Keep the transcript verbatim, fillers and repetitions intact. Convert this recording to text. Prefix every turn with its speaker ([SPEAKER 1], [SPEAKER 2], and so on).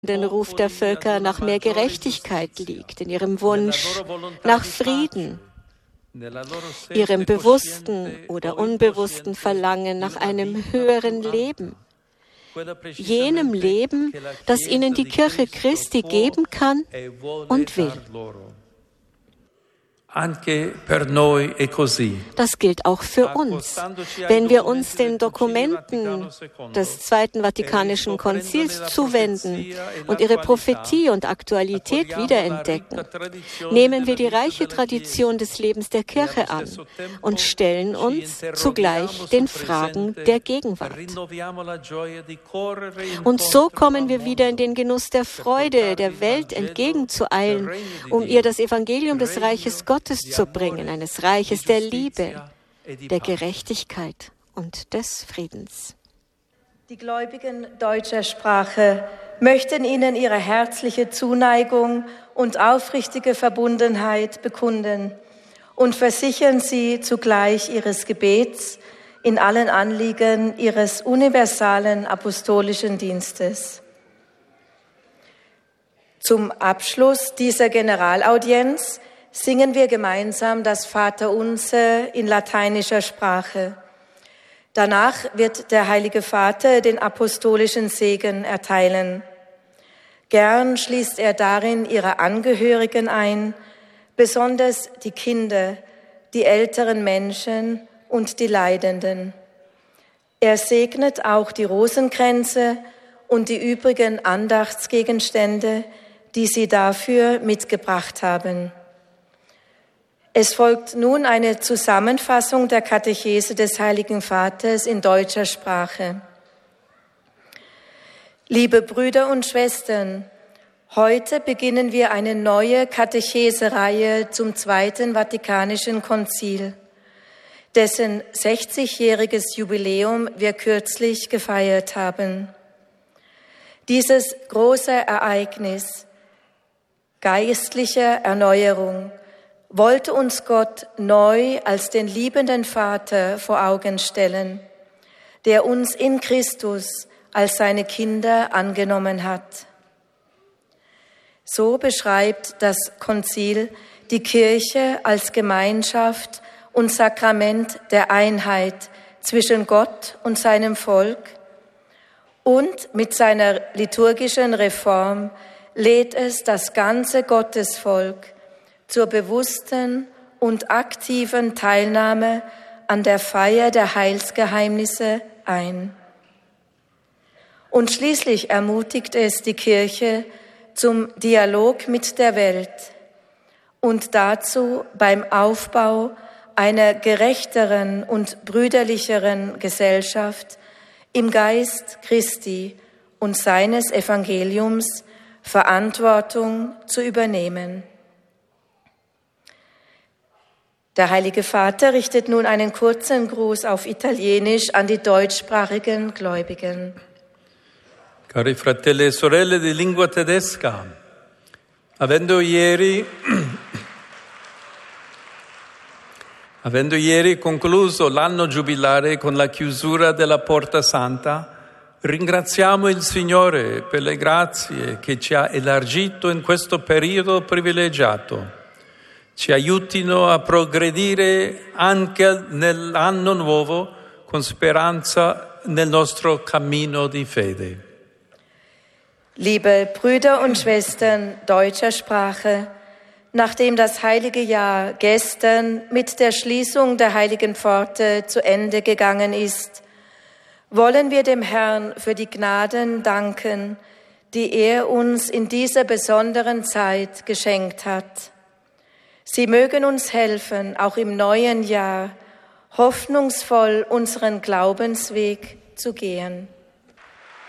[SPEAKER 1] den Ruf der Völker nach mehr Gerechtigkeit liegt, in ihrem Wunsch nach Frieden, ihrem bewussten oder unbewussten Verlangen nach einem höheren Leben, jenem Leben, das ihnen die Kirche Christi geben kann und will. Das gilt auch für uns. Wenn wir uns den Dokumenten des Zweiten Vatikanischen Konzils zuwenden und ihre Prophetie und Aktualität wiederentdecken, nehmen wir die reiche Tradition des Lebens der Kirche an und stellen uns zugleich den Fragen der Gegenwart. Und so kommen wir wieder in den Genuss der Freude, der Welt entgegenzueilen, um ihr das Evangelium des Reiches Gottes zu bringen, eines Reiches der Liebe, der Gerechtigkeit und des Friedens.
[SPEAKER 2] Die Gläubigen deutscher Sprache möchten Ihnen ihre herzliche Zuneigung und aufrichtige Verbundenheit bekunden und versichern Sie zugleich Ihres Gebets in allen Anliegen Ihres universalen apostolischen Dienstes. Zum Abschluss dieser Generalaudienz singen wir gemeinsam das Vaterunser in lateinischer Sprache. Danach wird der Heilige Vater den apostolischen Segen erteilen. Gern schließt er darin ihre Angehörigen ein, besonders die Kinder, die älteren Menschen und die Leidenden. Er segnet auch die Rosenkränze und die übrigen Andachtsgegenstände, die sie dafür mitgebracht haben. Es folgt nun eine Zusammenfassung der Katechese des Heiligen Vaters in deutscher Sprache. Liebe Brüder und Schwestern, heute beginnen wir eine neue Katechesereihe zum Zweiten Vatikanischen Konzil, dessen sechzigjähriges Jubiläum wir kürzlich gefeiert haben. Dieses große Ereignis geistlicher Erneuerung wollte uns Gott neu als den liebenden Vater vor Augen stellen, der uns in Christus als seine Kinder angenommen hat. So beschreibt das Konzil die Kirche als Gemeinschaft und Sakrament der Einheit zwischen Gott und seinem Volk, und mit seiner liturgischen Reform lädt es das ganze Gottesvolk zur bewussten und aktiven Teilnahme an der Feier der Heilsgeheimnisse ein. Und schließlich ermutigt es die Kirche zum Dialog mit der Welt und dazu beim Aufbau einer gerechteren und brüderlicheren Gesellschaft im Geist Christi und seines Evangeliums Verantwortung zu übernehmen. Der Heilige Vater richtet nun einen kurzen Gruß auf Italienisch an die deutschsprachigen Gläubigen.
[SPEAKER 3] Cari fratelli e sorelle di lingua tedesca, avendo ieri, avendo ieri concluso l'anno giubilare con la chiusura della Porta Santa, ringraziamo il Signore per le grazie che ci ha elargito in questo periodo privilegiato. Ci aiutino a progredire anche nell'anno nuovo con speranza nel nostro cammino di fede.
[SPEAKER 2] Liebe Brüder und Schwestern deutscher Sprache, nachdem das heilige Jahr gestern mit der Schließung der Heiligen Pforte zu Ende gegangen ist, wollen wir dem Herrn für die Gnaden danken, die er uns in dieser besonderen Zeit geschenkt hat. Sie mögen uns helfen, auch im neuen Jahr hoffnungsvoll unseren Glaubensweg zu gehen.